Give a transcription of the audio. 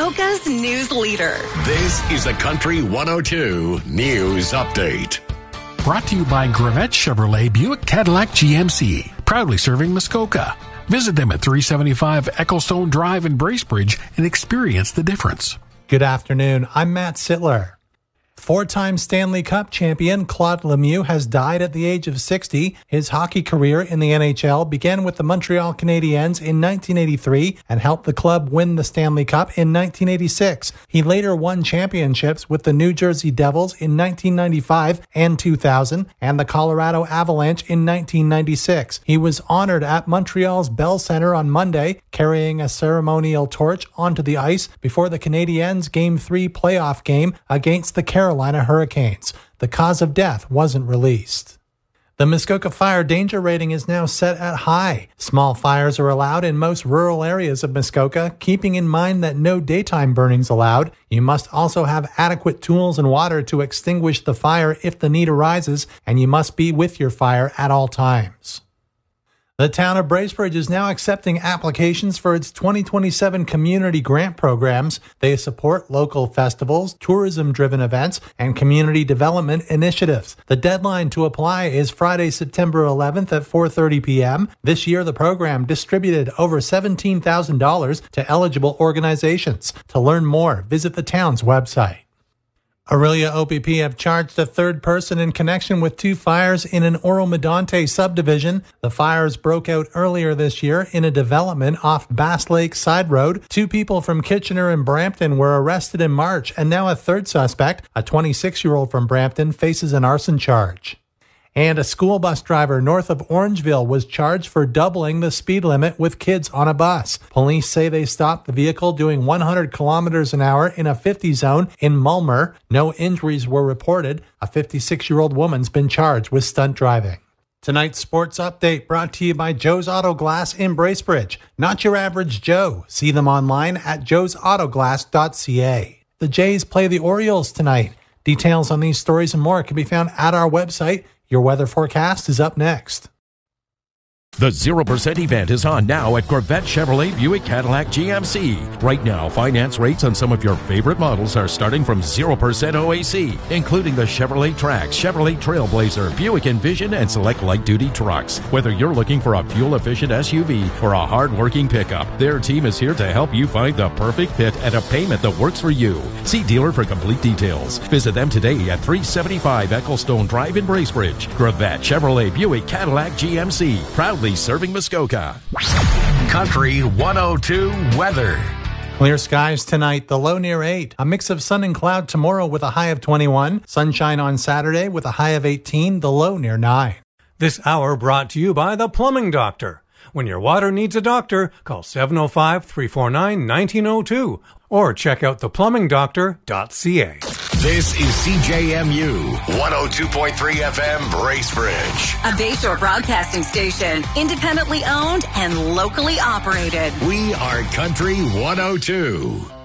Muskoka's news leader. This is a Country 102 News Update. Brought to you by Gravette Chevrolet Buick Cadillac GMC, proudly serving Muskoka. Visit them at 375 Ecclestone Drive in Bracebridge and experience the difference. Good afternoon. I'm Matt Sittler. Four-time Stanley Cup champion Claude Lemieux has died at the age of 60. His hockey career in the NHL began with the Montreal Canadiens in 1983 and helped the club win the Stanley Cup in 1986. He later won championships with the New Jersey Devils in 1995 and 2000 and the Colorado Avalanche in 1996. He was honored at Montreal's Bell Centre on Monday, carrying a ceremonial torch onto the ice before the Canadiens' Game 3 playoff game against the Carolina Hurricanes. The cause of death wasn't released. The Muskoka fire danger rating is now set at high. Small fires are allowed in most rural areas of Muskoka, keeping in mind that no daytime burnings allowed. You must also have adequate tools and water to extinguish the fire if the need arises, and you must be with your fire at all times. The town of Bracebridge is now accepting applications for its 2027 community grant programs. They support local festivals, tourism-driven events, and community development initiatives. The deadline to apply is Friday, September 11th at 4:30 p.m. This year, the program distributed over $17,000 to eligible organizations. To learn more, visit the town's website. Orillia OPP have charged a third person in connection with two fires in an Oro-Medonte subdivision. The fires broke out earlier this year in a development off Bass Lake Side Road. Two people from Kitchener and Brampton were arrested in March, and now a third suspect, a 26-year-old from Brampton, faces an arson charge. And a school bus driver north of Orangeville was charged for doubling the speed limit with kids on a bus. Police say they stopped the vehicle doing 100 kilometers an hour in a 50 zone in Mulmer. No injuries were reported. A 56-year-old woman's been charged with stunt driving. Tonight's sports update brought to you by Joe's Auto Glass in Bracebridge. Not your average Joe. See them online at joesautoglass.ca. The Jays play the Orioles tonight. Details on these stories and more can be found at our website. Your weather forecast is up next. The 0% event is on now at Gravette Chevrolet Buick Cadillac GMC. Right now, finance rates on some of your favorite models are starting from 0% OAC, including the Chevrolet Trax, Chevrolet Trailblazer, Buick Envision, and select light-duty trucks. Whether you're looking for a fuel-efficient SUV or a hard-working pickup, their team is here to help you find the perfect fit at a payment that works for you. See dealer for complete details. Visit them today at 375 Ecclestone Drive in Bracebridge. Gravette Chevrolet Buick Cadillac GMC, proudly serving Muskoka. Country 102 weather. Clear skies tonight, the low near 8. A mix of sun and cloud tomorrow with a high of 21. Sunshine on Saturday with a high of 18, the low near 9. This hour brought to you by The Plumbing Doctor. When your water needs a doctor, call 705-349-1902 or check out theplumbingdoctor.ca. This is CJMU 102.3 FM Bracebridge. A Bayshore broadcasting station, independently owned and locally operated. We are Country 102.